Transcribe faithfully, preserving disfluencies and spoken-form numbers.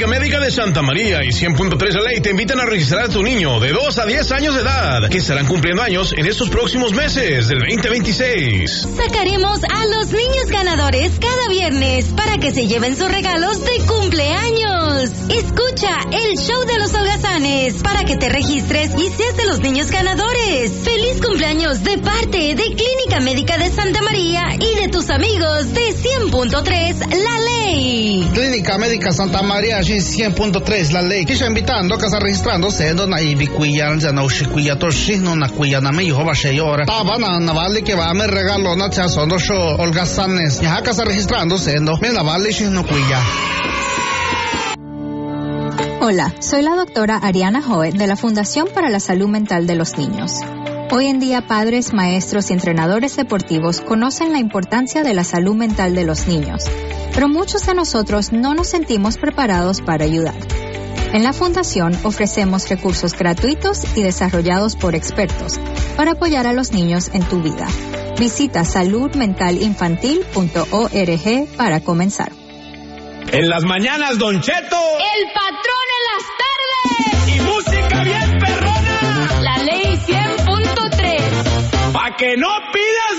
Clínica Médica de Santa María y cien punto tres La Ley te invitan a registrar a tu niño de dos a diez años de edad, que estarán cumpliendo años en estos próximos meses del veinte veintiséis. Sacaremos a los niños ganadores cada viernes para que se lleven sus regalos de cumpleaños. Escucha el show de los holgazanes para que te registres y seas de los niños ganadores. ¡Feliz cumpleaños de parte de Clínica Médica de Santa María y de tus amigos de cien punto tres La Ley! Clínica Médica Santa Maria y cien punto tres La Ley. Kisha invitando que está registrándose no na ibi kuya ya na ushi kuya torshi no na kuya na me yo va sheyora. Taba na na vale que va a me regalo na cha sondo sho holgazanes. Ya que está registrándose no me na vale shi no kuya. Hola, soy la doctora Ariana Joe de la Fundación para la Salud Mental de los Niños. Hoy en día, padres, maestros y entrenadores deportivos conocen la importancia de la salud mental de los niños, pero muchos de nosotros no nos sentimos preparados para ayudar. En la Fundación ofrecemos recursos gratuitos y desarrollados por expertos para apoyar a los niños en tu vida. Visita salud mental infantil punto org para comenzar. En las mañanas, Don Cheto. El patrón en las tardes. Y música bien perrona. La Ley cien punto tres. Pa' que no pidas